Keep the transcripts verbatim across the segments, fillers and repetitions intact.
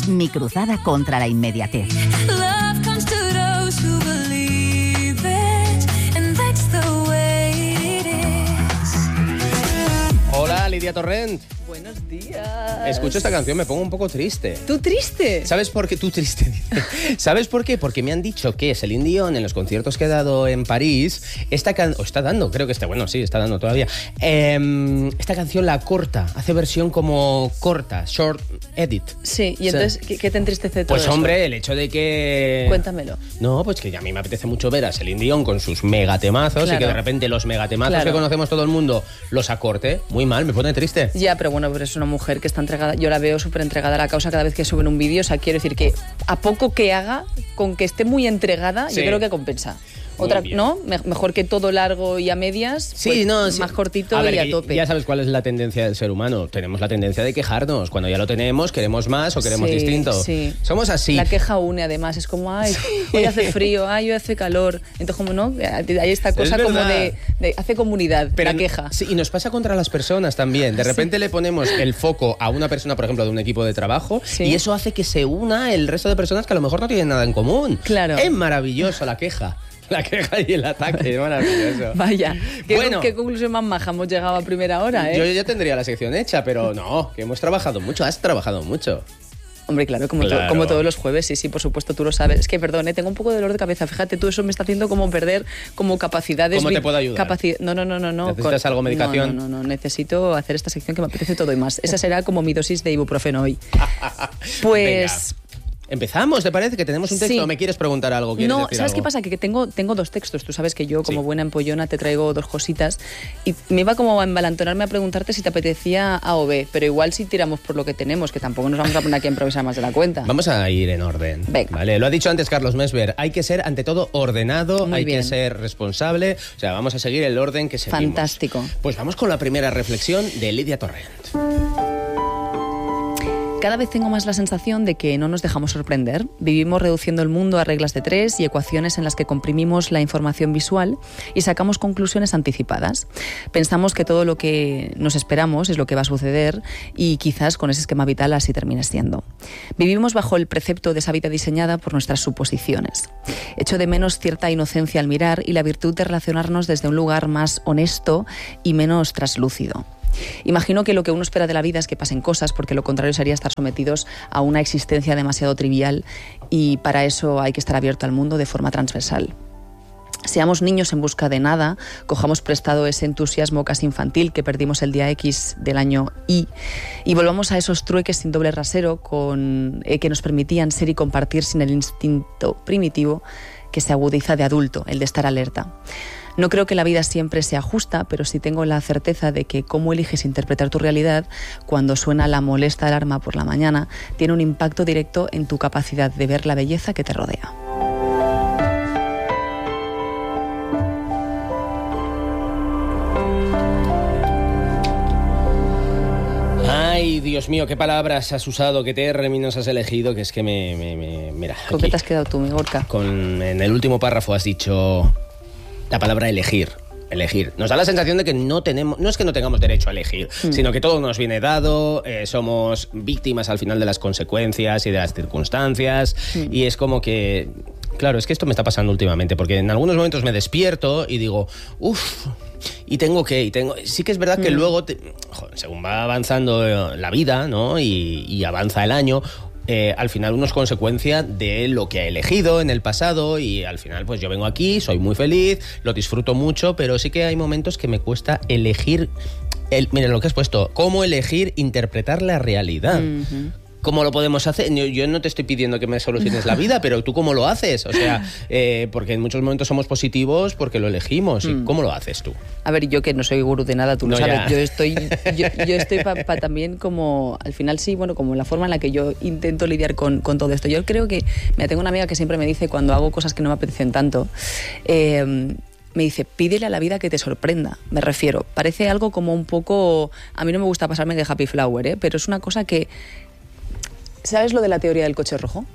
Mi cruzada contra la inmediatez. Hola, Lidia Torrent. Buenos días. Escucho esta canción, me pongo un poco triste. ¿Tú triste? ¿Sabes por qué? Tú triste. ¿Sabes por qué? Porque me han dicho que Celine Dion, en los conciertos que ha dado en París, esta can... o está dando, creo que está, bueno, sí, está dando todavía. Eh, esta canción la corta, hace versión como corta, short edit. Sí, y entonces, o sea, ¿qué, ¿qué te entristece todo Pues esto? hombre, el hecho de que... Cuéntamelo. No, pues que a mí me apetece mucho ver a Celine Dion con sus megatemazos, claro, y que de repente los megatemazos, claro, que conocemos todo el mundo los acorte. Muy mal, me pone triste. Ya, pero bueno, pero es una mujer que está entregada, yo la veo súper entregada a la causa cada vez que suben un vídeo. O sea, quiero decir que a poco que haga, con que esté muy entregada, sí, yo creo que compensa. Otra, ¿no? Mejor que todo largo y a medias, sí, pues no, más sí, cortito a ver, y a tope. Ya sabes cuál es la tendencia del ser humano. Tenemos la tendencia de quejarnos. Cuando ya lo tenemos, queremos más o queremos sí, distinto. Sí. Somos así. La queja une, además. Es como, ay, hoy hace frío, ay, hoy hace calor. Entonces, como no, hay esta cosa como de, de... hace comunidad, pero la queja. Sí, y nos pasa contra las personas también. De repente sí, le ponemos el foco a una persona, por ejemplo, de un equipo de trabajo, sí, y eso hace que se una el resto de personas que a lo mejor no tienen nada en común. Claro. Es maravilloso la queja. La queja y el ataque, maravilloso. Vaya, ¿qué, bueno, ¿qué conclusión más maja hemos llegado a primera hora, eh? Yo ya tendría la sección hecha, pero no, que hemos trabajado mucho, has trabajado mucho. Hombre, claro, como, claro. To, como todos los jueves, sí, sí, por supuesto, tú lo sabes. Es que, perdón, ¿eh? Tengo un poco de dolor de cabeza, fíjate, tú eso me está haciendo como perder como capacidades... ¿Cómo te puedo ayudar? Capaci no, no, no, no. no ¿Necesitas con... algo, medicación? No, no, no, no, necesito hacer esta sección que me apetece todo y más. Esa será como mi dosis de ibuprofeno hoy. Pues... Venga. ¿Empezamos? ¿Te parece que tenemos un texto? Sí. ¿O me quieres preguntar algo? ¿Quieres no, decir ¿sabes algo? qué pasa? Que tengo, tengo dos textos. Tú sabes que yo, como sí, buena empollona, te traigo dos cositas. Y me iba como a embalantonarme a preguntarte si te apetecía A o B. Pero igual si tiramos por lo que tenemos, que tampoco nos vamos a poner aquí a improvisar más de la cuenta. Vamos a ir en orden. Venga. Vale, lo ha dicho antes Carlos Mesver. Hay que ser, ante todo, ordenado. Muy hay bien. que ser responsable. O sea, vamos a seguir el orden que seguimos. Fantástico. Pues vamos con la primera reflexión de Lidia Torrent. Cada vez tengo más la sensación de que no nos dejamos sorprender. Vivimos reduciendo el mundo a reglas de tres y ecuaciones en las que comprimimos la información visual y sacamos conclusiones anticipadas. Pensamos que todo lo que nos esperamos es lo que va a suceder y quizás con ese esquema vital así termine siendo. Vivimos bajo el precepto de esa vida diseñada por nuestras suposiciones. Echo de menos cierta inocencia al mirar y la virtud de relacionarnos desde un lugar más honesto y menos traslúcido. Imagino que lo que uno espera de la vida es que pasen cosas, porque lo contrario sería estar sometidos a una existencia demasiado trivial y para eso hay que estar abierto al mundo de forma transversal. Seamos niños en busca de nada, cojamos prestado ese entusiasmo casi infantil que perdimos el día X del año Y y volvamos a esos trueques sin doble rasero con, eh, que nos permitían ser y compartir sin el instinto primitivo que se agudiza de adulto, el de estar alerta. No creo que la vida siempre sea justa, pero sí tengo la certeza de que cómo eliges interpretar tu realidad cuando suena la molesta alarma por la mañana tiene un impacto directo en tu capacidad de ver la belleza que te rodea. Ay, Dios mío, qué palabras has usado, qué términos has elegido, que es que me... me, me mira, ¿Con aquí, qué te has quedado tú, mi Gorka? Con, en el último párrafo has dicho la palabra elegir. Elegir. Nos da la sensación de que no tenemos, no es que no tengamos derecho a elegir, mm. sino que todo nos viene dado, eh, somos víctimas al final de las consecuencias y de las circunstancias, mm. y es como que, claro, es que esto me está pasando últimamente, porque en algunos momentos me despierto y digo, uff, y tengo que, y tengo, sí que es verdad que mm. luego, te, joder, según va avanzando la vida, ¿no? y, y avanza el año, Eh, al final uno es consecuencia de lo que ha elegido en el pasado y al final pues yo vengo aquí, soy muy feliz, lo disfruto mucho, pero sí que hay momentos que me cuesta elegir, el, miren lo que has puesto, cómo elegir interpretar la realidad. Uh-huh. ¿Cómo lo podemos hacer? Yo no te estoy pidiendo que me soluciones la vida, pero ¿tú cómo lo haces? O sea, eh, porque en muchos momentos somos positivos porque lo elegimos. ¿Y cómo lo haces tú? A ver, yo que no soy gurú de nada, tú lo no, sabes. Ya. Yo estoy, yo, yo estoy para pa también como, al final sí, bueno, como la forma en la que yo intento lidiar con, con todo esto. Yo creo que, mira, tengo una amiga que siempre me dice cuando hago cosas que no me apetecen tanto, eh, me dice, pídele a la vida que te sorprenda. Me refiero, parece algo como un poco, a mí no me gusta pasarme de happy flower, ¿eh? Pero es una cosa que, ¿sabes lo de la teoría del coche rojo?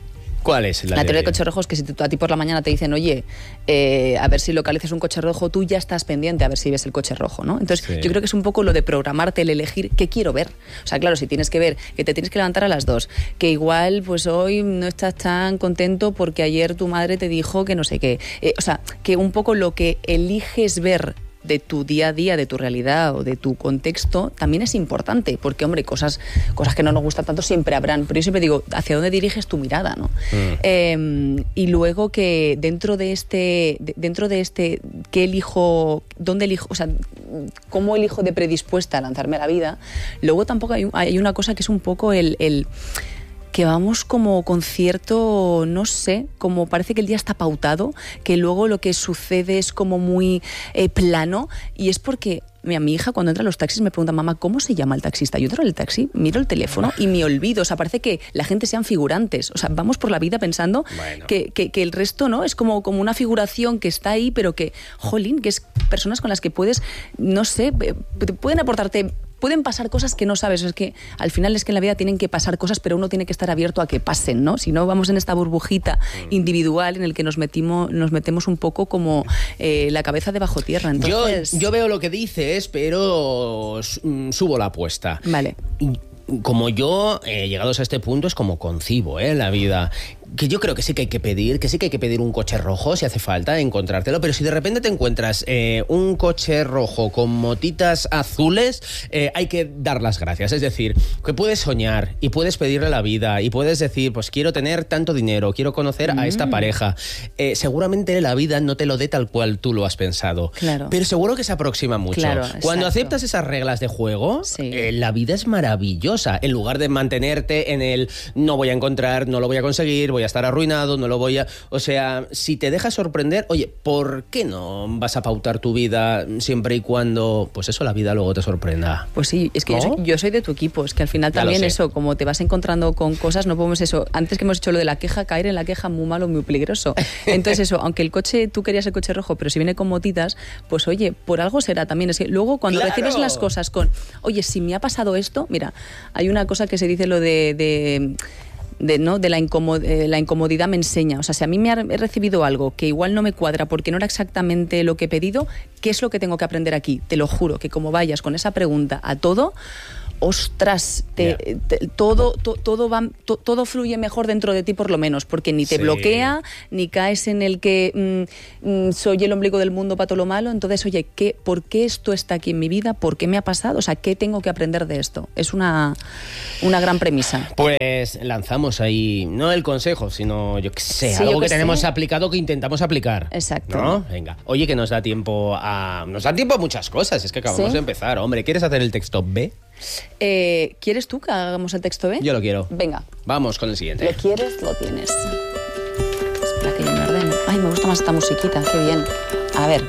¿Cuál es la, la teoría del coche rojo? Es que si tú, a ti por la mañana te dicen, oye, eh, a ver si localizas un coche rojo, tú ya estás pendiente a ver si ves el coche rojo, ¿no? Entonces, sí. yo creo que es un poco lo de programarte, el elegir qué quiero ver. O sea, claro, si tienes que ver que te tienes que levantar a las dos, que igual, pues hoy no estás tan contento porque ayer tu madre te dijo que no sé qué. Eh, o sea, que un poco lo que eliges ver de tu día a día, de tu realidad o de tu contexto, también es importante, porque, hombre, cosas, cosas que no nos gustan tanto siempre habrán, pero yo siempre digo, ¿hacia dónde diriges tu mirada, no? Mm. Eh, y luego que dentro de este, de, dentro de este, ¿qué elijo, dónde elijo, o sea, cómo elijo de predispuesta a lanzarme a la vida? Luego tampoco hay, hay una cosa que es un poco el... el que vamos como con cierto, no sé, como parece que el día está pautado, que luego lo que sucede es como muy eh, plano, y es porque a mi hija cuando entra a los taxis me pregunta, mamá, ¿cómo se llama el taxista? Yo entro en el taxi, miro el teléfono y me olvido, o sea, parece que la gente sean figurantes, o sea, vamos por la vida pensando bueno. que, que, que el resto, ¿no? Es como, como una figuración que está ahí, pero que, jolín, que es personas con las que puedes, no sé, pueden aportarte... Pueden pasar cosas que no sabes, es que al final es que en la vida tienen que pasar cosas, pero uno tiene que estar abierto a que pasen, ¿no? Si no, vamos en esta burbujita individual en el que nos metimos, nos metemos un poco como eh, la cabeza debajo tierra. Entonces... Yo, yo veo lo que dices, pero subo la apuesta. Vale. Como yo, eh, llegados a este punto, es como concibo eh, la vida. Que yo creo que sí que hay que pedir, que sí que hay que pedir un coche rojo si hace falta encontrártelo, pero si de repente te encuentras eh, un coche rojo con motitas azules, eh, hay que dar las gracias. Es decir, que puedes soñar y puedes pedirle la vida y puedes decir, pues quiero tener tanto dinero, quiero conocer mm. a esta pareja. Eh, seguramente la vida no te lo dé tal cual tú lo has pensado, claro. pero seguro que se aproxima mucho. Claro, Cuando exacto. aceptas esas reglas de juego, sí. eh, la vida es maravillosa. En lugar de mantenerte en el no voy a encontrar, no lo voy a conseguir, voy a estar arruinado, no lo voy a... O sea, si te dejas sorprender, oye, ¿por qué no vas a pautar tu vida siempre y cuando, pues eso, la vida luego te sorprenda? Pues sí, es que ¿no? yo, soy, yo soy de tu equipo, es que al final Ya también eso, como te vas encontrando con cosas, no podemos eso, antes que hemos hecho lo de la queja, caer en la queja muy malo, muy peligroso. Entonces eso, aunque el coche, tú querías el coche rojo, pero si viene con motitas, pues oye, por algo será también. Es que luego cuando ¡Claro! recibes las cosas con, oye, si me ha pasado esto, mira, hay una cosa que se dice lo de... de De, ¿no? de la, incomod- eh, la incomodidad me enseña. O sea, si a mí me ha he recibido algo que igual no me cuadra porque no era exactamente lo que he pedido, ¿qué es lo que tengo que aprender aquí? Te lo juro, que como vayas con esa pregunta a todo, ostras, te, yeah. te, todo, to, todo, va, to, todo fluye mejor dentro de ti por lo menos, porque ni te sí. bloquea, ni caes en el que mm, soy el ombligo del mundo para todo lo malo. Entonces, oye, ¿qué, ¿por qué esto está aquí en mi vida? ¿Por qué me ha pasado? O sea, ¿qué tengo que aprender de esto? Es una, una gran premisa. Pues lanzamos ahí, no el consejo, sino, yo qué sé, sí, algo que, que tenemos sé. aplicado que intentamos aplicar. Exacto. ¿No? Venga. Oye, que nos da tiempo a... Nos da tiempo a muchas cosas, es que acabamos ¿Sí? de empezar. Hombre, ¿quieres hacer el texto B? Eh, ¿Quieres tú que hagamos el texto B? Yo lo quiero. Venga. Vamos con el siguiente. ¿Lo quieres? Lo tienes. Espera que yo me ordeno. Ay, me gusta más esta musiquita, qué bien. A ver.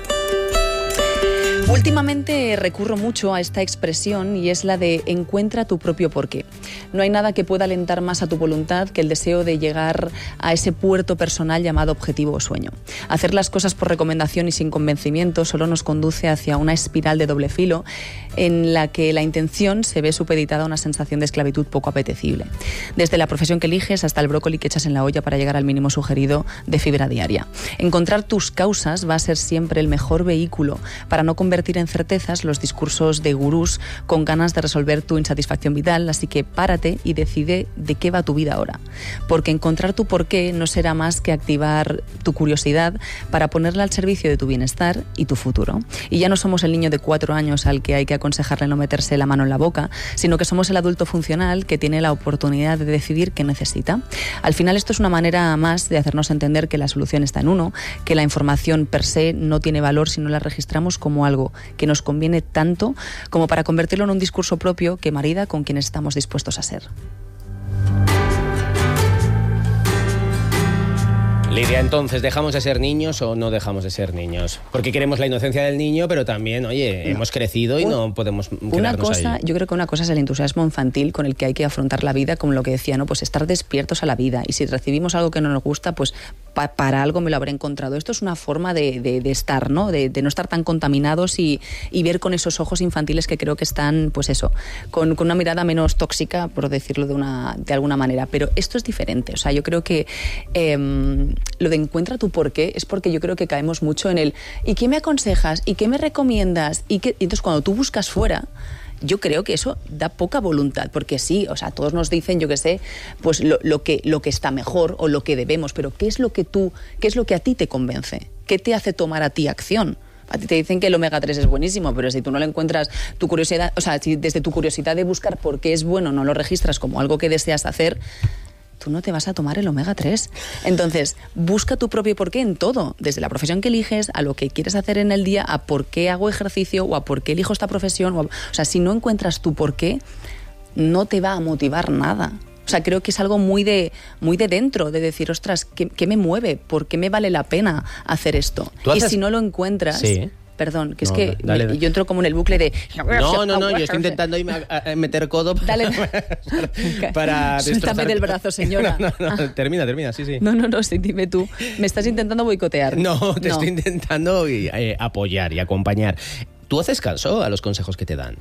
Últimamente recurro mucho a esta expresión y es la de encuentra tu propio porqué. No hay nada que pueda alentar más a tu voluntad que el deseo de llegar a ese puerto personal llamado objetivo o sueño. Hacer las cosas por recomendación y sin convencimiento solo nos conduce hacia una espiral de doble filo en la que la intención se ve supeditada a una sensación de esclavitud poco apetecible. Desde la profesión que eliges hasta el brócoli que echas en la olla para llegar al mínimo sugerido de fibra diaria. Encontrar tus causas va a ser siempre el mejor vehículo para no convertir en certezas los discursos de gurús con ganas de resolver tu insatisfacción vital, así que párate y decide de qué va tu vida ahora. Porque encontrar tu porqué no será más que activar tu curiosidad para ponerla al servicio de tu bienestar y tu futuro. Y ya no somos el niño de cuatro años al que hay que aconsejarle no meterse la mano en la boca, sino que somos el adulto funcional que tiene la oportunidad de decidir qué necesita. Al final esto es una manera más de hacernos entender que la solución está en uno, que la información per se no tiene valor si no la registramos como algo que nos conviene tanto como para convertirlo en un discurso propio que marida con quienes estamos dispuestos a ser. Lidia, entonces, ¿dejamos de ser niños o no dejamos de ser niños? Porque queremos la inocencia del niño, pero también, oye, no. hemos crecido y Un, no podemos quedarnos una cosa, ahí. Yo creo que una cosa es el entusiasmo infantil con el que hay que afrontar la vida, como lo que decía, ¿no? Pues estar despiertos a la vida. Y si recibimos algo que no nos gusta, pues pa para algo me lo habré encontrado. Esto es una forma de, de, de estar, ¿no? De, de no estar tan contaminados y, y ver con esos ojos infantiles que creo que están, pues eso, con, con una mirada menos tóxica, por decirlo de, una, de alguna manera. Pero esto es diferente. O sea, yo creo que eh, lo de encuentra tu porqué es porque yo creo que caemos mucho en el ¿y qué me aconsejas? ¿Y qué me recomiendas? Y, qué? y entonces cuando tú buscas fuera, yo creo que eso da poca voluntad, porque sí, o sea, todos nos dicen, yo qué sé, pues lo, lo, que, lo que está mejor o lo que debemos, pero ¿qué es lo que tú, qué es lo que a ti te convence? ¿Qué te hace tomar a ti acción? A ti te dicen que el omega tres es buenísimo, pero si tú no lo encuentras, tu curiosidad, o sea, si desde tu curiosidad de buscar por qué es bueno no lo registras como algo que deseas hacer, tú no te vas a tomar el omega tres. Entonces, busca tu propio porqué en todo, desde la profesión que eliges, a lo que quieres hacer en el día, a por qué hago ejercicio o a por qué elijo esta profesión. O, a, o sea, si no encuentras tu porqué, no te va a motivar nada. O sea, creo que es algo muy de, muy de dentro, de decir, ostras, ¿qué, qué me mueve? ¿Por qué me vale la pena hacer esto? Y si no lo encuentras... Sí. Perdón, que es no, que dale, me, dale. yo entro como en el bucle de... No, no, no, yo estoy intentando irme a, a meter codo para... Dale. para Suéltame del brazo, señora. No, no, no, ah. termina, termina, sí, sí. No, no, no, sí, dime tú. Me estás intentando boicotear. No, te no. estoy intentando eh, apoyar y acompañar. ¿Tú haces caso a los consejos que te dan?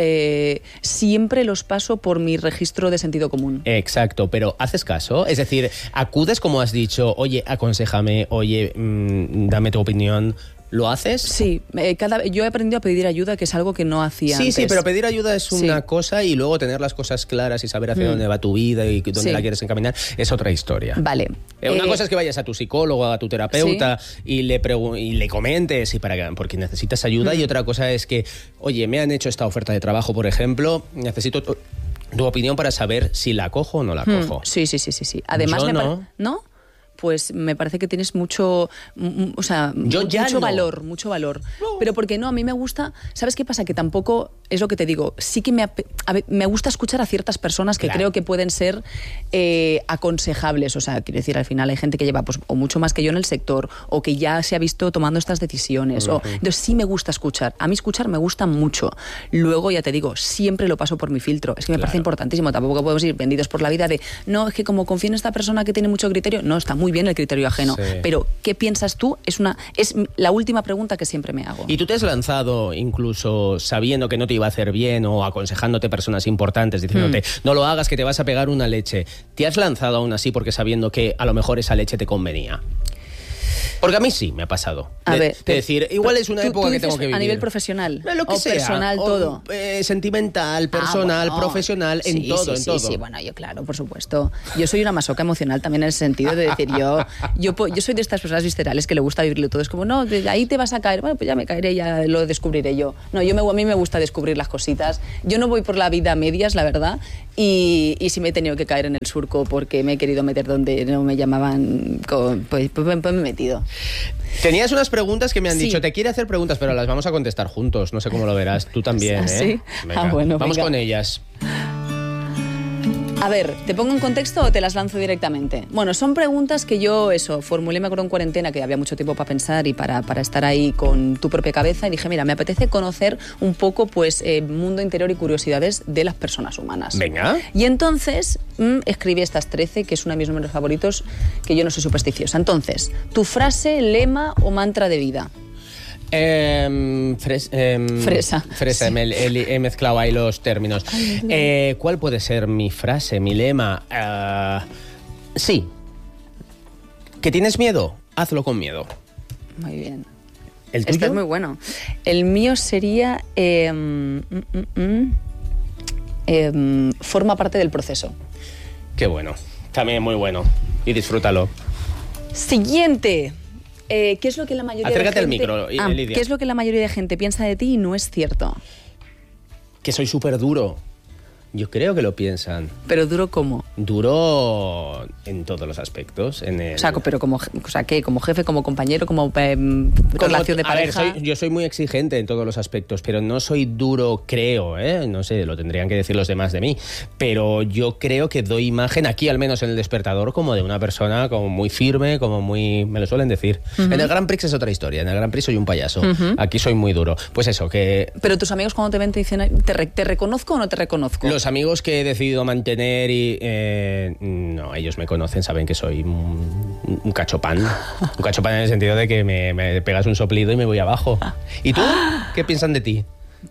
Eh, siempre los paso por mi registro de sentido común. Exacto, pero ¿haces caso? Es decir, acudes como has dicho, oye, aconséjame, oye, mmm, dame tu opinión... ¿Lo haces? Sí, eh, cada, yo he aprendido a pedir ayuda, que es algo que no hacía sí, antes. Sí, sí, pero pedir ayuda es una sí. cosa y luego tener las cosas claras y saber hacia mm. dónde va tu vida y dónde sí. la quieres encaminar es otra historia. Vale. Eh, una eh, cosa es que vayas a tu psicólogo, a tu terapeuta sí. y, le y le comentes y para, porque necesitas ayuda mm. y otra cosa es que, oye, me han hecho esta oferta de trabajo, por ejemplo, necesito tu, tu opinión para saber si la cojo o no la cojo. Mm. Sí, sí, sí, sí, sí. Además, yo me no. ¿No? Pues me parece que tienes mucho, o sea, Yo ya mucho no. valor, mucho valor. No. Pero porque no, a mí me gusta, ¿sabes qué pasa? Que tampoco, es lo que te digo, sí que me, a ver, me gusta escuchar a ciertas personas que claro. creo que pueden ser eh, aconsejables. O sea, quiero decir, al final hay gente que lleva pues, o mucho más que yo en el sector, o que ya se ha visto tomando estas decisiones. Uh-huh. o, entonces sí me gusta escuchar. A mí escuchar me gusta mucho. Luego, ya te digo, siempre lo paso por mi filtro. Es que me claro. parece importantísimo. Tampoco podemos ir vendidos por la vida de, no, es que como confío en esta persona que tiene mucho criterio, no, está muy bien el criterio ajeno. Sí. Pero, ¿qué piensas tú? Es una es la última pregunta que siempre me hago. ¿Y tú te has lanzado incluso sabiendo que no te iba a hacer bien o aconsejándote personas importantes, diciéndote, mm. no lo hagas que te vas a pegar una leche? ¿Te has lanzado aún así porque sabiendo que a lo mejor esa leche te convenía? Porque a mí sí me ha pasado. A de, ver, de decir, igual es una tú, época tú que tengo que vivir. A nivel profesional, lo que o sea, personal, o, todo. Eh, sentimental, personal, ah, bueno. profesional, en sí, todo, sí, en sí, todo. Sí, bueno, yo claro, por supuesto. Yo soy una masoca emocional también en el sentido de decir, yo yo, yo soy de estas personas viscerales que le gusta vivirlo todo. Es como, no, de ahí te vas a caer. Bueno, pues ya me caeré, ya lo descubriré yo. No, yo me, a mí me gusta descubrir las cositas. Yo no voy por la vida a medias, la verdad. Y, y si me he tenido que caer en el surco porque me he querido meter donde no me llamaban, con, pues, pues, pues me he metido. Tenías unas preguntas que me han sí. dicho, te quiere hacer preguntas, pero las vamos a contestar juntos. No sé cómo lo verás, tú también, ¿eh? ¿Sí? Venga, ah, bueno, vamos venga. con ellas. A ver, ¿te pongo en contexto o te las lanzo directamente? Bueno, son preguntas que yo, eso, formulé, me acuerdo en cuarentena, que había mucho tiempo para pensar y para, para estar ahí con tu propia cabeza, y dije, mira, me apetece conocer un poco, pues, eh, mundo interior y curiosidades de las personas humanas. Venga. Y entonces mmm, escribí estas trece, que es uno de mis números favoritos, que yo no soy supersticiosa. Entonces, tu frase, lema o mantra de vida. Eh, fres, eh, fresa. Fresa, sí. me, he, he mezclado ahí los términos. Ay, eh, ¿Cuál puede ser mi frase, mi lema? Uh, sí. ¿Que tienes miedo? Hazlo con miedo. Muy bien. ¿El tuyo? Este es muy bueno. El mío sería... Eh, mm, mm, mm, eh, forma parte del proceso. Qué bueno. También muy bueno. Y disfrútalo. Siguiente. Eh, ¿Qué es lo que la mayoría Acércate de gente... al micro, ah, Lidia. ¿Qué es lo que la mayoría de gente piensa de ti y no es cierto? Que soy súper duro. Yo creo que lo piensan. ¿Pero duro cómo? Duro en todos los aspectos. En el... O sea, pero como, o sea, ¿qué? ¿Como jefe, como compañero, como eh, relación de pareja? A ver, soy, yo soy muy exigente en todos los aspectos, pero no soy duro, creo, ¿eh? No sé, lo tendrían que decir los demás de mí. Pero yo creo que doy imagen, aquí al menos en el Despertador, como de una persona como muy firme, como muy... Me lo suelen decir. Uh-huh. En el Grand Prix es otra historia. En el Grand Prix soy un payaso. Uh-huh. Aquí soy muy duro. Pues eso, que... Pero tus amigos cuando te ven te dicen, ¿te, re- te reconozco o no te reconozco? Los amigos que he decidido mantener y eh, no, ellos me conocen, saben que soy un, un cachopán. Un cachopán en el sentido de que me, me pegas un soplido y me voy abajo. ¿Y tú? ¿Qué piensan de ti?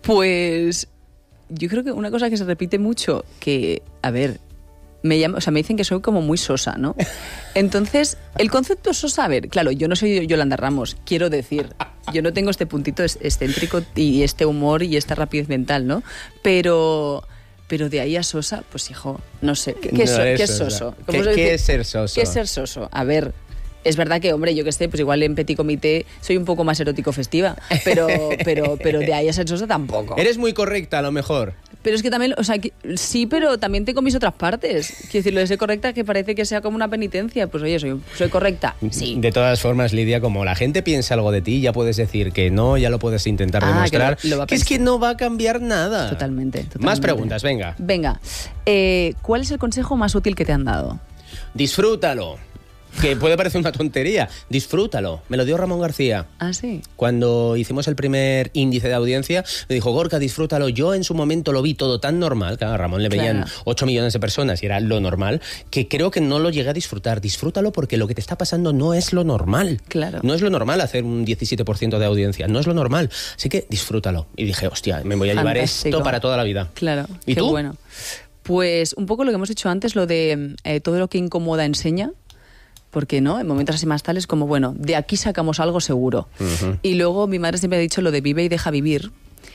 Pues yo creo que una cosa que se repite mucho, que, a ver, me llama, o sea, me dicen que soy como muy sosa, ¿no? Entonces, el concepto sosa, a ver, claro, yo no soy Yolanda Ramos, quiero decir, yo no tengo este puntito excéntrico y este humor y esta rapidez mental, ¿no? Pero... Pero de ahí a sosa, pues hijo, no sé. ¿Qué, qué, no so, ¿qué es sosa. soso? ¿Qué, ¿Qué es ser soso? ¿Qué es ser soso? A ver, es verdad que, hombre, yo que sé, pues igual en petit comité soy un poco más erótico festiva, pero, pero, pero de ahí a ser sosa tampoco. Eres muy correcta, a lo mejor. Pero es que también, o sea, que, sí, pero también tengo mis otras partes. Quiero decir, lo de ser correcta que parece que sea como una penitencia. Pues oye, soy, soy correcta, sí. De todas formas, Lidia, como la gente piensa algo de ti, ya puedes decir que no, ya lo puedes intentar ah, demostrar. Que, lo, lo que es que no va a cambiar nada. Totalmente, totalmente. Más preguntas, venga. Venga, eh, ¿cuál es el consejo más útil que te han dado? Disfrútalo. Que puede parecer una tontería. Disfrútalo. Me lo dio Ramón García. ¿Ah, sí? Cuando hicimos el primer índice de audiencia, me dijo, Gorka, disfrútalo. Yo en su momento lo vi todo tan normal, que a Ramón le veían claro. ocho millones de personas y era lo normal, que creo que no lo llegué a disfrutar. Disfrútalo porque lo que te está pasando no es lo normal. Claro. No es lo normal hacer un diecisiete por ciento de audiencia. No es lo normal. Así que disfrútalo. Y dije, hostia, me voy a Fantástico. llevar esto para toda la vida. Claro. ¿Y qué tú? Bueno. Pues un poco lo que hemos hecho antes, lo de eh, todo lo que incomoda enseña. Porque no, en momentos así más tales como, bueno, de aquí sacamos algo seguro. Uh-huh. Y luego mi madre siempre ha dicho lo de vive y deja vivir,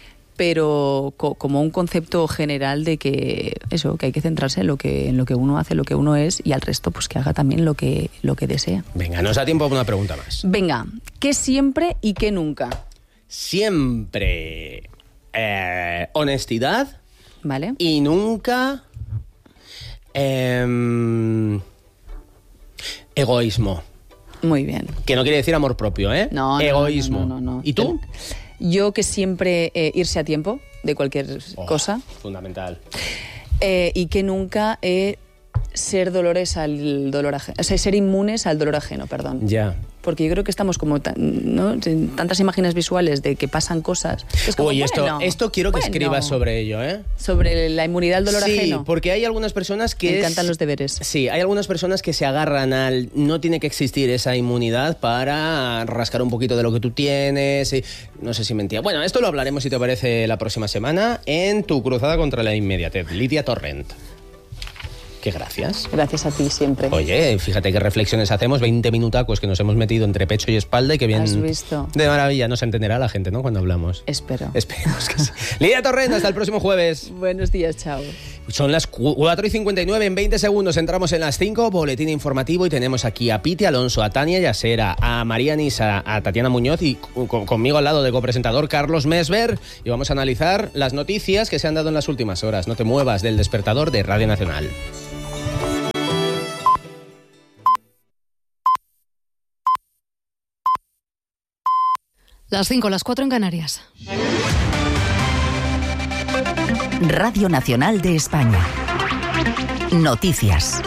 pero co- como un concepto general de que eso, que hay que centrarse en lo que, en lo que uno hace, lo que uno es, y al resto pues que haga también lo que, lo que desea. Venga, nos da tiempo para una pregunta más. Venga, ¿qué siempre y qué nunca? Siempre eh, honestidad. Vale. Y nunca... Eh, egoísmo. Muy bien. Que no quiere decir amor propio, ¿eh? No, no, egoísmo. No, no, no, no. ¿Y tú? Yo que siempre eh, irse a tiempo de cualquier oh, cosa. Fundamental. Eh, y que nunca eh, ser dolores al dolor ajeno. O sea, ser inmunes al dolor ajeno, perdón. Ya. Porque yo creo que estamos como tan, ¿no? tantas imágenes visuales de que pasan cosas. Es como, Uy, esto, bueno, esto quiero que bueno, escribas sobre ello, ¿eh? Sobre la inmunidad al dolor sí, ajeno. Sí, porque hay algunas personas que... Me es, encantan los deberes. Sí, hay algunas personas que se agarran al... No tiene que existir esa inmunidad para rascar un poquito de lo que tú tienes. Y, no sé si mentía. Bueno, esto lo hablaremos, si te parece, la próxima semana en tu cruzada contra la inmediatez. Lidia Torrent. Qué gracias. Gracias a ti siempre. Oye, fíjate qué reflexiones hacemos, veinte minutacos que nos hemos metido entre pecho y espalda y que bien... ¿Has visto? De maravilla, no se entenderá la gente, ¿no? Cuando hablamos. Espero. Esperemos que sí. Lidia Torrent, hasta el próximo jueves. Buenos días, chao. Son las cuatro y cincuenta y nueve, en veinte segundos entramos en las cinco, boletín informativo, y tenemos aquí a Piti Alonso, a Tania Yasera, a María Nisa, a Tatiana Muñoz y con, conmigo al lado de copresentador Carlos Mesver, y vamos a analizar las noticias que se han dado en las últimas horas. No te muevas del despertador de Radio Nacional. Las cinco, las cuatro en Canarias. Radio Nacional de España. Noticias.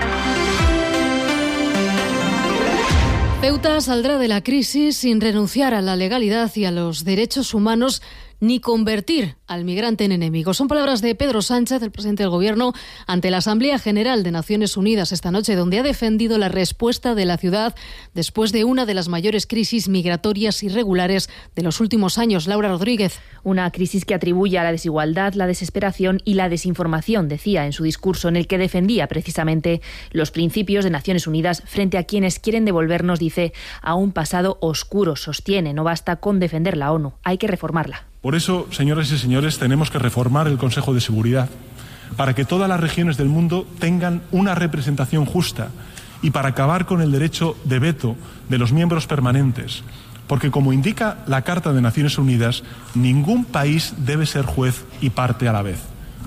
Ceuta saldrá de la crisis sin renunciar a la legalidad y a los derechos humanos ni convertir al migrante en enemigo. Son palabras de Pedro Sánchez, el presidente del Gobierno, ante la Asamblea General de Naciones Unidas esta noche, donde ha defendido la respuesta de la ciudad después de una de las mayores crisis migratorias irregulares de los últimos años. Laura Rodríguez. Una crisis que atribuye a la desigualdad, la desesperación y la desinformación, decía en su discurso, en el que defendía precisamente los principios de Naciones Unidas frente a quienes quieren devolvernos, dice, a un pasado oscuro. Sostiene, no basta con defender la ONU, hay que reformarla. Por eso, señoras y señores, tenemos que reformar el Consejo de Seguridad para que todas las regiones del mundo tengan una representación justa y para acabar con el derecho de veto de los miembros permanentes. Porque, como indica la Carta de Naciones Unidas, ningún país debe ser juez y parte a la vez.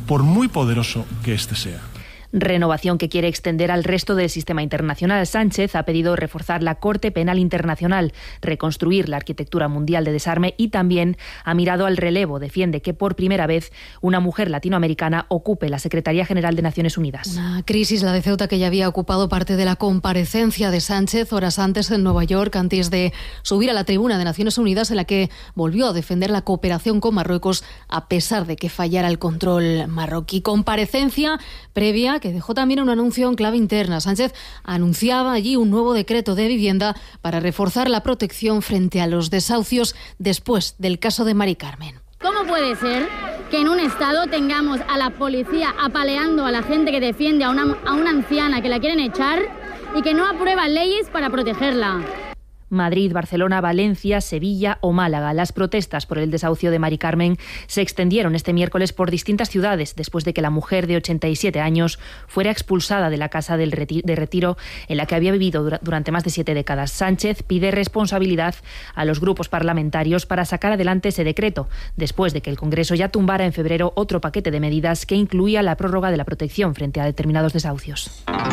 por muy poderoso que éste sea. Renovación que quiere extender al resto del sistema internacional. Sánchez ha pedido reforzar la Corte Penal Internacional, reconstruir la arquitectura mundial de desarme y también ha mirado al relevo. Defiende que por primera vez una mujer latinoamericana ocupe la Secretaría General de Naciones Unidas. Una crisis, la de Ceuta, que ya había ocupado parte de la comparecencia de Sánchez horas antes en Nueva York, antes de subir a la tribuna de Naciones Unidas, en la que volvió a defender la cooperación con Marruecos a pesar de que fallara el control marroquí. Comparecencia previa que dejó también un anuncio en clave interna. Sánchez anunciaba allí un nuevo decreto de vivienda para reforzar la protección frente a los desahucios después del caso de Mari Carmen. ¿Cómo puede ser que en un estado tengamos a la policía apaleando a la gente que defiende a una, a una anciana que la quieren echar y que no aprueba leyes para protegerla? Madrid, Barcelona, Valencia, Sevilla o Málaga. Las protestas por el desahucio de Mari Carmen se extendieron este miércoles por distintas ciudades después de que la mujer de ochenta y siete años fuera expulsada de la casa del reti- de retiro en la que había vivido dura- durante más de siete décadas. Sánchez pide responsabilidad a los grupos parlamentarios para sacar adelante ese decreto, después de que el Congreso ya tumbara en febrero otro paquete de medidas que incluía la prórroga de la protección frente a determinados desahucios.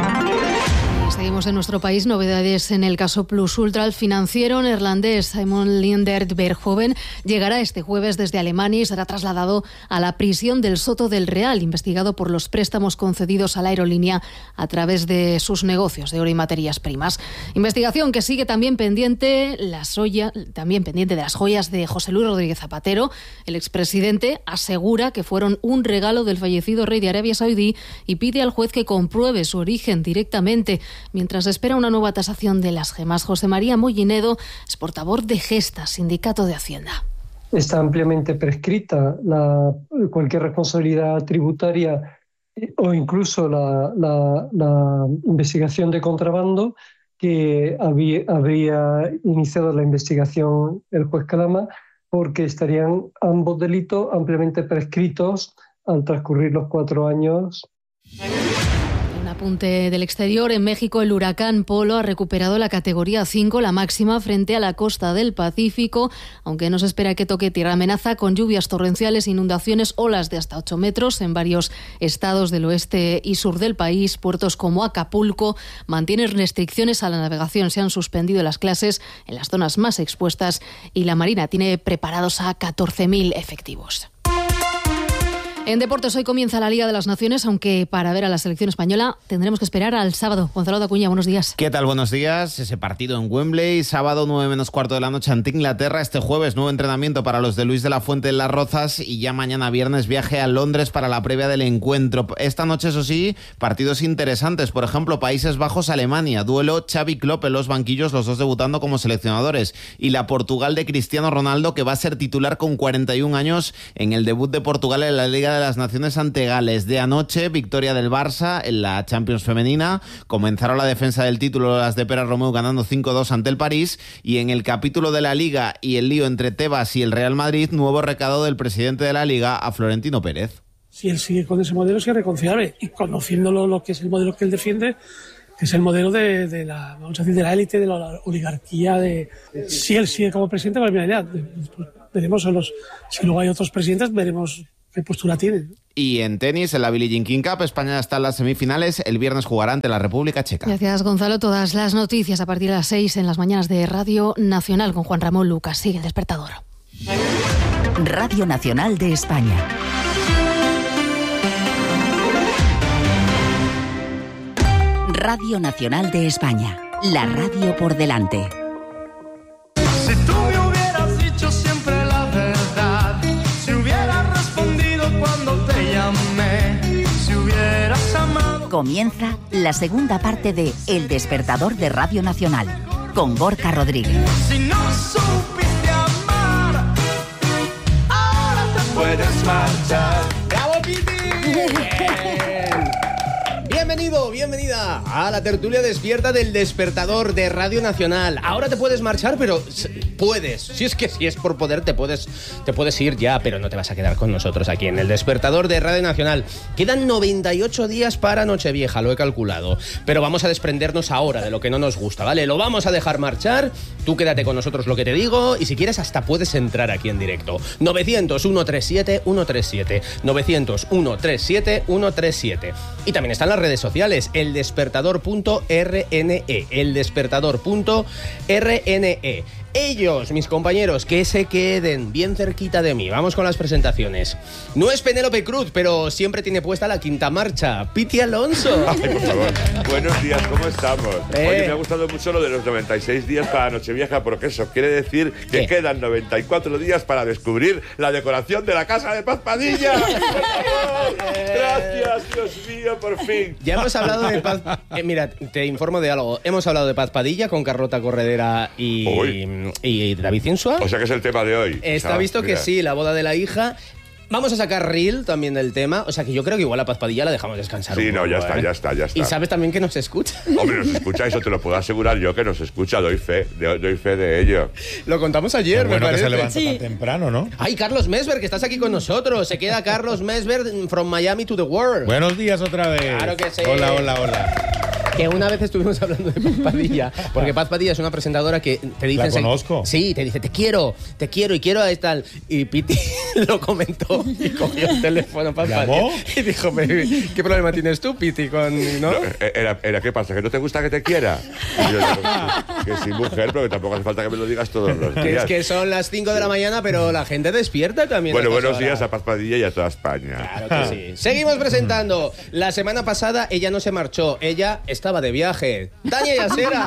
Seguimos en nuestro país. Novedades en el caso Plus Ultra. El financiero neerlandés Simon Lindert-Berghoven llegará este jueves desde Alemania y será trasladado a la prisión del Soto del Real, investigado por los préstamos concedidos a la aerolínea a través de sus negocios de oro y materias primas. Investigación que sigue también pendiente, la joya, también pendiente de las joyas de José Luis Rodríguez Zapatero. El expresidente asegura que fueron un regalo del fallecido rey de Arabia Saudí y pide al juez que compruebe su origen directamente, mientras espera una nueva tasación de las gemas. José María Mollinedo es portavoz de Gesta, Sindicato de Hacienda. Está ampliamente prescrita la, cualquier responsabilidad tributaria o incluso la, la, la investigación de contrabando que había, habría iniciado la investigación el juez Calama, porque estarían ambos delitos ampliamente prescritos al transcurrir los cuatro años. Un apunte del exterior. En México, el huracán Polo ha recuperado la categoría cinco, la máxima, frente a la costa del Pacífico, aunque no se espera que toque tierra. Amenaza con lluvias torrenciales, inundaciones, olas de hasta ocho metros en varios estados del oeste y sur del país. Puertos como Acapulco mantienen restricciones a la navegación. Se han suspendido las clases en las zonas más expuestas y la Marina tiene preparados a catorce mil efectivos. En deportes, hoy comienza la Liga de las Naciones, aunque para ver a la selección española tendremos que esperar al sábado. Gonzalo de Acuña, buenos días. ¿Qué tal? Buenos días. Ese partido en Wembley, sábado nueve menos cuarto de la noche ante Inglaterra. Este jueves nuevo entrenamiento para los de Luis de la Fuente en Las Rozas y ya mañana viernes viaje a Londres para la previa del encuentro. Esta noche, eso sí, partidos interesantes. Por ejemplo, Países Bajos-Alemania. Duelo Xavi Klopp en los banquillos, los dos debutando como seleccionadores. Y la Portugal de Cristiano Ronaldo, que va a ser titular con cuarenta y un años en el debut de Portugal en la Liga de las Naciones ante Gales. De anoche, victoria del Barça en la Champions femenina. Comenzaron la defensa del título las de Pere Romeu ganando cinco dos ante el París. Y en el capítulo de la Liga y el lío entre Tebas y el Real Madrid, nuevo recado del presidente de la Liga a Florentino Pérez. Si él sigue con ese modelo, es irreconciliable. Y conociéndolo, lo que es el modelo que él defiende, que es el modelo de, de la, vamos a decir, de la élite, de la oligarquía. De, de si él sigue como presidente, pues mira, ya, después veremos a los, si luego hay otros presidentes, veremos qué postura tienen. Y en tenis, en la Billie Jean King Cup, España está en las semifinales. El viernes jugará ante la República Checa. Gracias, Gonzalo. Todas las noticias a partir de las seis en las mañanas de Radio Nacional con Juan Ramón Lucas. Sigue el despertador. Radio Nacional de España. Radio Nacional de España. La radio por delante. Si tú me hubieras dicho siempre la verdad, si hubieras respondido cuando te llamé, si hubieras amado... Comienza la segunda parte de El Despertador de Radio Nacional, con Gorka Rodríguez. Si no supiste amar, ahora te puedes marchar. ¡Bravo, Piti! Bienvenido, bienvenida a la tertulia despierta del Despertador de Radio Nacional. Ahora te puedes marchar, pero puedes. Si es que si es por poder te puedes, te puedes ir ya, pero no te vas a quedar con nosotros aquí en el Despertador de Radio Nacional. Quedan noventa y ocho días para Nochevieja, lo he calculado. Pero vamos a desprendernos ahora de lo que no nos gusta, ¿vale? Lo vamos a dejar marchar. Tú quédate con nosotros lo que te digo y si quieres hasta puedes entrar aquí en directo. novecientos, ciento treinta y siete, ciento treinta y siete. novecientos, ciento treinta y siete, ciento treinta y siete. Y también están las redes sociales, eldespertador punto r n e, eldespertador punto r n e. Ellos, mis compañeros, que se queden bien cerquita de mí. Vamos con las presentaciones. No es Penélope Cruz, pero siempre tiene puesta la quinta marcha. Piti Alonso. Ay, por favor. Buenos días, ¿cómo estamos? Eh. Oye, me ha gustado mucho lo de los noventa y seis días para Nochevieja, porque eso quiere decir que ¿Qué? quedan noventa y cuatro días para descubrir la decoración de la casa de Paz Padilla. ¡Por favor! Gracias, Dios mío, por fin. Ya hemos hablado de Paz... Eh, mira, te informo de algo. Hemos hablado de Paz Padilla con Carlota Corredera y, y David Insua. O sea que es el tema de hoy. Está O sea, visto mira. que sí, la boda de la hija. Vamos a sacar reel también del tema. O sea que yo creo que igual a Paz Padilla la dejamos descansar Sí, un no, poco, ya está, ¿eh? ya está, ya está. Y sabes también que nos escucha. Hombre, nos escucha, eso te lo puedo asegurar yo, que nos escucha, doy fe, de- doy fe de ello. Lo contamos ayer, Bueno, me que parece. se levanta tan temprano, ¿no? Ay, Carlos Mesver, que estás aquí con nosotros. Se queda Carlos Mesver from Miami to the world. Buenos días otra vez. Claro que sí. Hola, hola, hola. Que una vez estuvimos hablando de Paz Padilla, porque Paz Padilla es una presentadora que te dice... La ense- conozco. Sí, te dice, te quiero, te quiero y quiero a tal. Y Piti lo comentó y cogió el teléfono Paz ¿Llamó? Padilla y dijo, "Pero, ¿qué problema tienes tú, Piti, con...? ¿no? No, era, era, ¿qué pasa? ¿Que no te gusta que te quiera? Y yo digo, que sí, mujer, pero que tampoco hace falta que me lo digas todos los Que es días. que son las cinco de la mañana, pero la gente despierta también. Bueno, a estas buenos horas. días a Paz Padilla y a toda España. Claro que sí. Seguimos presentando. La semana pasada ella no se marchó, ella estaba de viaje. Tania Yasera.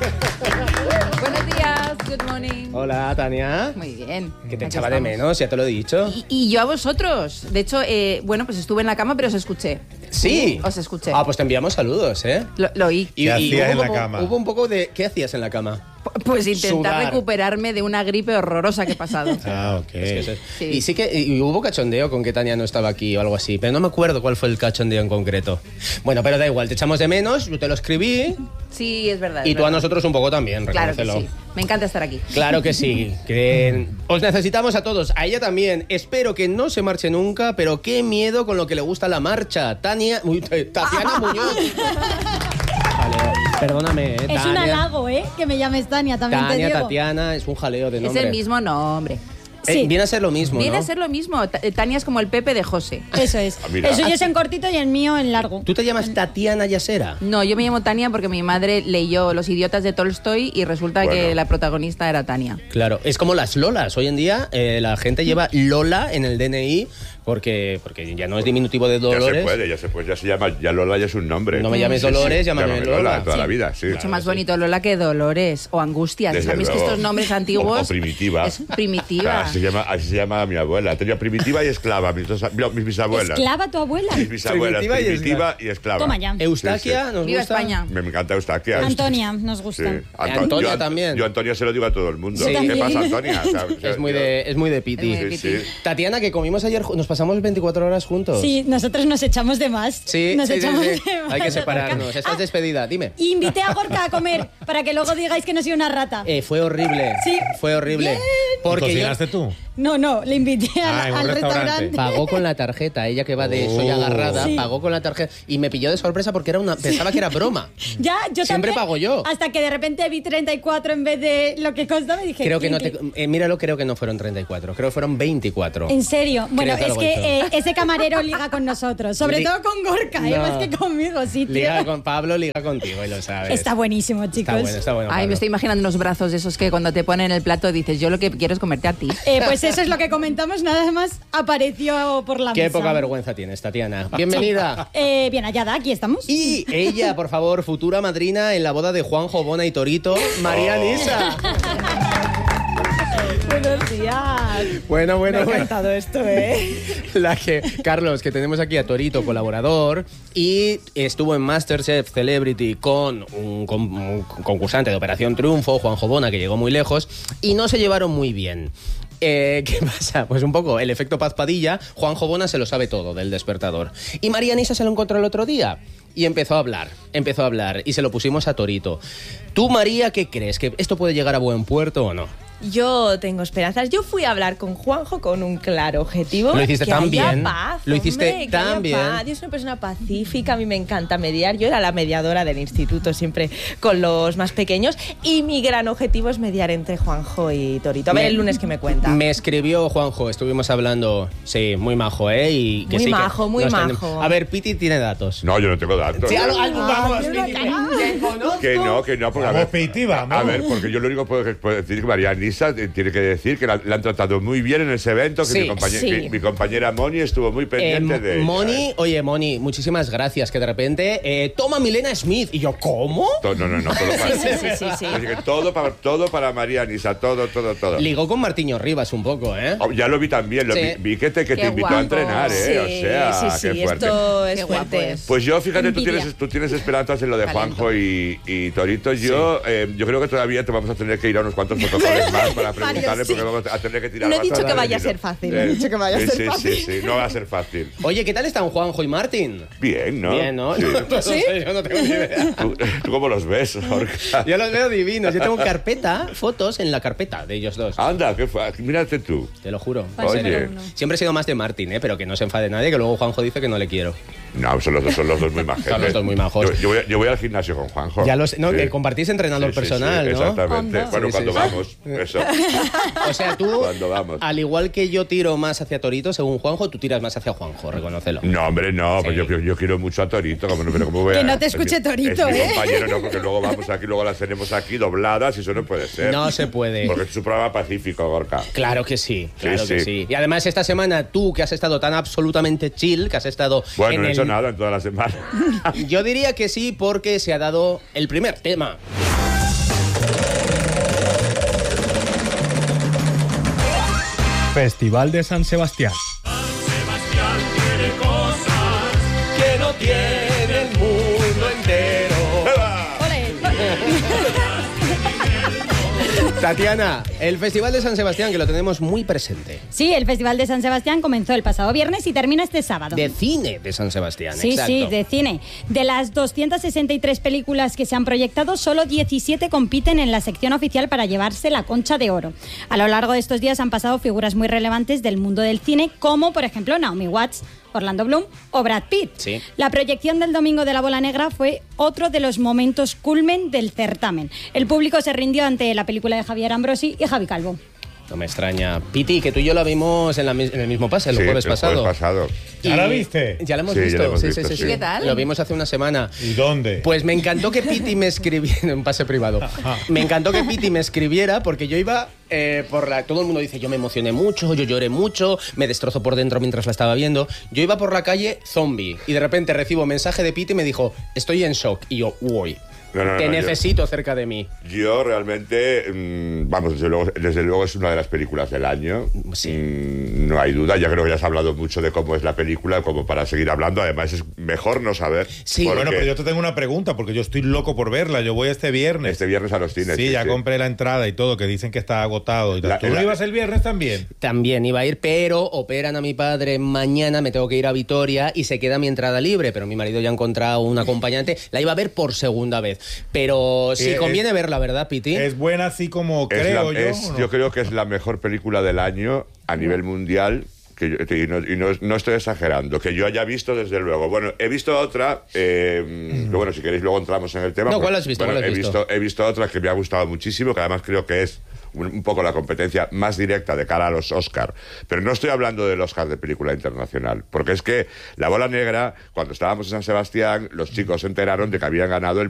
Buenos días, good morning. Hola, Tania. Muy bien. Que te Aquí echaba de estamos. menos, ya te lo he dicho. Y, y yo a vosotros. De hecho, eh, bueno, pues estuve en la cama, pero os escuché. Sí. Os escuché. Ah, pues te enviamos saludos, ¿eh? Lo, lo oí. Y, ¿Qué y hacías hubo en un la poco- cama? Hubo un poco de... ¿Qué hacías en la cama? Pues intentar Sudar. recuperarme de una gripe horrorosa que he pasado. Ah, ok. Es que eso es- Sí. Y sí que y hubo cachondeo con que Tania no estaba aquí o algo así, pero no me acuerdo cuál fue el cachondeo en concreto. Bueno, pero da igual, te echamos de menos, yo te lo escribí Sí, es verdad. y es tú a verdad. nosotros un poco también, Claro que reconócelo. sí. Me encanta estar aquí. Claro que sí, que os necesitamos a todos, a ella también. Espero que no se marche nunca, pero qué miedo con lo que le gusta la marcha. Tania, uy, Tatiana Muñoz. Vale, perdóname, eh, Es un Tania. halago, ¿eh? Que me llames Tania, también te Tania, digo. Tatiana, es un jaleo de Es nombre. el mismo nombre. Eh, Sí. Viene a ser lo mismo, Viene ¿no? a ser lo mismo. Ta- Tania es como el Pepe de José. Eso es. Ah, mira. El suyo es en cortito y el mío en largo. ¿Tú te llamas Tatiana Yasera? No, yo me llamo Tania porque mi madre leyó Los idiotas de Tolstoy y resulta Bueno. que la protagonista era Tania. Claro, es como las Lolas. Hoy en día eh, la gente lleva Lola en el D N I porque, porque ya no es diminutivo de Ya Dolores. se puede, ya se puede, ya se llama, ya Lola ya es un nombre. No me llames Sí, sí, Dolores, llámame llámame Lola. toda Sí. la vida, sí. Mucho más bonito Lola que Dolores o Angustias. Desde Sabéis que luego. estos nombres antiguos... O, o primitiva. Es primitiva. Claro, así, se llama, así se llama mi abuela. Tenía primitiva y esclava, mis, dos, no, mis bisabuelas. ¿Esclava tu abuela? Mis bisabuelas, Primitiva y primitiva y esclava. Toma ya. Eustaquia, Sí, sí. nos Viva gusta. España. Me encanta Eustaquia. Antonia, nos Sí. gusta. Anto- Antonia yo, también. Yo a Antonia se lo digo a todo el mundo. Sí. ¿Qué También. pasa, Antonia? O sea, o sea, Es muy yo- de, es muy de Piti. Es muy de Sí, Piti. sí. Tatiana, que comimos ayer, ju- nos pasamos veinticuatro horas juntos. Sí, nosotros nos echamos de más. Sí, nos sí, sí, echamos sí. de más. Hay que separarnos. Estás Ah, despedida, dime. Invité a Gorka a comer para que luego digáis que no soy una rata. Eh, fue horrible. Sí. Fue horrible. Bien. Porque yo ¿Cocinaste tú? No, no, le invité a- Ah, en un al restaurante. restaurante. pagó con la tarjeta. Ella que va de soy Oh. agarrada, Sí. pagó con la tarjeta y me pilló de sorpresa porque era una pensaba que era broma. Ya, yo Siempre también, pago yo. Hasta que de repente vi treinta y cuatro en vez de lo que costaba y dije... Creo que no "Clink, te clink". eh, míralo, creo que no fueron treinta y cuatro, creo que fueron veinticuatro. En serio. Bueno, Creo que es algo que hizo. eh, ese camarero liga con nosotros. Sobre Li- todo con Gorka, ¿eh? No. Más que conmigo, sí, tío. Liga con Pablo, liga contigo y lo sabes. Está buenísimo, chicos. Está bueno, está bueno. Ay, Pablo. me estoy imaginando unos brazos de esos que cuando te ponen el plato dices, yo lo que quiero es comerte a ti. Eh, pues eso es lo que comentamos, nada más apareció por la Qué mesa. poca vergüenza tienes, Tatiana. Bienvenida. Eh, bien hallada, aquí estamos. Y ella, por favor, futura madrina en la boda de Juanjo, Bona y Torito, María Oh. Nisa. Buenos días. Bueno, bueno, Me ha bueno. encantado esto, ¿eh? La que, Carlos, que tenemos aquí a Torito, colaborador, y estuvo en MasterChef Celebrity con un, con un concursante de Operación Triunfo, Juanjo Bona, que llegó muy lejos, y no se llevaron muy bien. Eh, ¿Qué pasa? Pues un poco el efecto Paz Padilla. Juanjo Bona se lo sabe todo del Despertador. Y María Nisa se lo encontró el otro día. y empezó a hablar, empezó a hablar y se lo pusimos a Torito. ¿Tú, María, qué crees? ¿Que esto puede llegar a buen puerto o no? Yo tengo esperanzas. Yo fui a hablar con Juanjo con un claro objetivo. Lo hiciste que tan haya bien. Paz, Lo hiciste hombre, que tan haya bien. paz. Yo soy una persona pacífica, a mí me encanta mediar. Yo era la mediadora del instituto siempre con los más pequeños y mi gran objetivo es mediar entre Juanjo y Torito. A ver Me- el lunes que me cuenta. Me escribió Juanjo, estuvimos hablando, sí, muy majo, ¿eh? Y que Muy sí, que majo, muy nos majo. tenemos- A ver, Piti tiene datos. No, yo no tengo datos. Sí, algo, algo, Ah, vamos, pero Piti, no, te conozco. Que no, que no, porque a Vamos, ver, Piti, vamos. a ver, porque yo lo único que puedo, puedo decir es que María Nisa eh, tiene que decir que la, la han tratado muy bien en ese evento, que Sí, mi, compañe- sí. que mi compañera Moni estuvo muy pendiente Eh, de ella. Moni, ¿eh? oye, Moni, muchísimas gracias, que de repente, eh, toma Milena Smith. Y yo, ¿cómo? To- No, no, no, todo para, Sí, sí, sí, sí. Así que todo para, todo para María Nisa, todo, todo, todo. Ligó con Martiño Rivas un poco, ¿eh? Oh, ya lo vi también, lo Sí. vi, vi que te, que Qué te invitó guapo. a entrenar, ¿eh? o Sí, sea, sí, sí, qué fuerte. esto es Qué guapo fuerte. es. Pues yo, fíjate, tú Envidia. tienes, tú tienes esperanzas en lo de Juanjo y, y Torito. Yo, eh, yo creo que todavía te vamos a tener que ir a unos cuantos protocolos más para preguntarle, sí. porque vamos a tener que tirar No he dicho bastante que vaya a hilo. ser fácil, no he dicho que vaya a sí, ser sí, fácil. Sí, sí, no va a ser fácil. Oye, ¿qué tal están Juanjo y Martín? Bien, ¿no? Bien, ¿no? Sí. No sé, yo no tengo ni idea. ¿Tú, ¿Tú cómo los ves, Orca? Yo los veo divinos. Yo tengo carpeta, fotos en la carpeta de ellos dos. Anda, qué fa- mírate tú. Te lo juro. Oye. Siempre he sido más de Martín, ¿eh? Pero que no se enfade nadie, que luego Juanjo dice que no le quiero. No, son los dos, son los dos muy majos. Son los dos muy majos. Yo, yo voy, yo voy al gimnasio con Juanjo. Ya lo sé. No, Sí. que compartís entrenador Sí, sí, sí, personal, ¿no? Exactamente. Anda. Bueno, Sí, cuando sí, vamos. sí. Eso. O sea, tú, Cuando vamos. al igual que yo tiro más hacia Torito, según Juanjo, tú tiras más hacia Juanjo, reconócelo. No, hombre, no, pues Sí. yo, yo, yo quiero mucho a Torito, como no, pero ¿cómo voy a- Que no te es mi- escuche Torito, es mi ¿eh? compañero, no, porque luego vamos aquí, luego las tenemos aquí dobladas y eso no puede ser. No se puede. Porque es un programa pacífico, Gorka. Claro que sí, claro Sí, que sí. sí. Y además esta semana tú, que has estado tan absolutamente chill, que has estado Bueno, en no he el- hecho nada en toda la semana. Yo diría que sí, porque se ha dado el primer tema. Festival de San Sebastián. Que no tiene el mundo entero. Tatiana, el Festival de San Sebastián, que lo tenemos muy presente. Sí, el Festival de San Sebastián comenzó el pasado viernes y termina este sábado. De cine de San Sebastián, Sí, exacto. sí, de cine. De las doscientas sesenta y tres películas que se han proyectado, solo diecisiete compiten en la sección oficial para llevarse la Concha de Oro. A lo largo de estos días han pasado figuras muy relevantes del mundo del cine, como por ejemplo Naomi Watts, Orlando Bloom o Brad Pitt. Sí. La proyección del domingo de la Bola Negra fue otro de los momentos culmen del certamen. El público se rindió ante la película de Javier Ambrosi y Javi Calvo. No me extraña. Piti, que tú y yo la vimos en, la mis- en el mismo pase, el Sí, jueves el pasado. jueves pasado. ¿Ya la viste? Ya la hemos Sí, ya visto. la hemos sí, visto, sí, sí, sí. sí. ¿Qué tal? Lo vimos hace una semana. ¿Y dónde? Pues me encantó que Piti me escribiera en un pase privado. Me encantó que Piti me escribiera porque yo iba eh, por la... Todo el mundo dice, yo me emocioné mucho, yo lloré mucho, me destrozó por dentro mientras la estaba viendo. Yo iba por la calle zombie y de repente recibo mensaje de Piti y me dijo, estoy en shock. Y yo, uy, No, no, no, te no, yo- necesito cerca de mí. Yo realmente, mm, vamos, desde luego, desde luego es una de las películas del año. Mm, no hay duda, ya creo que ya has hablado mucho de cómo es la película, como para seguir hablando. Además, es mejor no saber. Sí, porque Bueno, pero yo te tengo una pregunta, porque yo estoy loco por verla. Yo voy este viernes. Este viernes a los cines. Sí, ya compré la entrada y todo, que dicen que está agotado. Y tal. La- ¿Tú no la- ibas el viernes también? También iba a ir, pero operan a mi padre mañana, me tengo que ir a Vitoria y se queda mi entrada libre, pero mi marido ya ha encontrado un acompañante. La iba a ver por segunda vez, pero sí Eh, conviene es- verla, ¿verdad, Piti? Es buena así como Es creo la- yo. es- ¿o no? yo creo que es la mejor película del año a nivel mundial. Que yo- y no, y no- no estoy exagerando, que yo haya visto desde luego. Bueno, he visto otra, eh, que bueno, si queréis luego entramos en el tema. No, porque, ¿cuál has visto? bueno, ¿Cuál has he visto? He visto otra que me ha gustado muchísimo, que además creo que es un, un poco la competencia más directa de cara a los Oscar. Pero no estoy hablando del Oscar de película internacional, porque es que La Bola Negra, cuando estábamos en San Sebastián, los chicos se enteraron de que habían ganado el